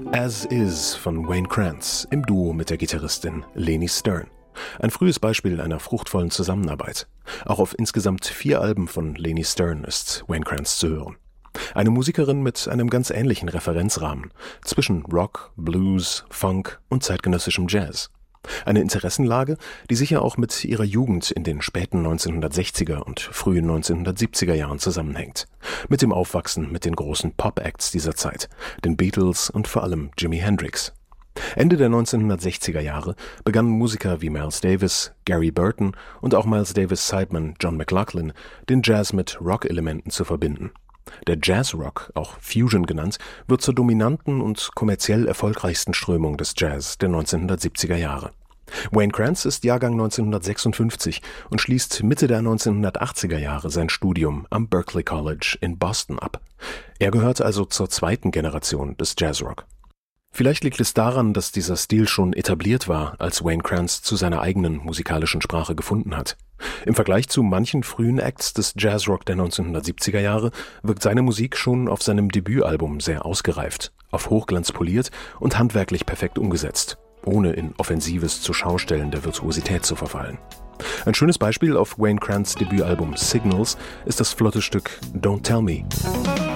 As Is von Wayne Krantz im Duo mit der Gitarristin Leni Stern. Ein frühes Beispiel einer fruchtvollen Zusammenarbeit. Auch auf insgesamt 4 Alben von Leni Stern ist Wayne Krantz zu hören. Eine Musikerin mit einem ganz ähnlichen Referenzrahmen zwischen Rock, Blues, Funk und zeitgenössischem Jazz. Eine Interessenlage, die sicher auch mit ihrer Jugend in den späten 1960er und frühen 1970er Jahren zusammenhängt. Mit dem Aufwachsen mit den großen Pop-Acts dieser Zeit, den Beatles und vor allem Jimi Hendrix. Ende der 1960er Jahre begannen Musiker wie Miles Davis, Gary Burton und auch Miles Davis' Sideman John McLaughlin, den Jazz mit Rock-Elementen zu verbinden. Der Jazzrock, auch Fusion genannt, wird zur dominanten und kommerziell erfolgreichsten Strömung des Jazz der 1970er Jahre. Wayne Krantz ist Jahrgang 1956 und schließt Mitte der 1980er Jahre sein Studium am Berklee College in Boston ab. Er gehört also zur zweiten Generation des Jazzrock. Vielleicht liegt es daran, dass dieser Stil schon etabliert war, als Wayne Krantz zu seiner eigenen musikalischen Sprache gefunden hat. Im Vergleich zu manchen frühen Acts des Jazzrock der 1970er Jahre wirkt seine Musik schon auf seinem Debütalbum sehr ausgereift, auf Hochglanz poliert und handwerklich perfekt umgesetzt, ohne in offensives Zuschaustellen der Virtuosität zu verfallen. Ein schönes Beispiel auf Wayne Krantz' Debütalbum Signals ist das flotte Stück Don't Tell Me.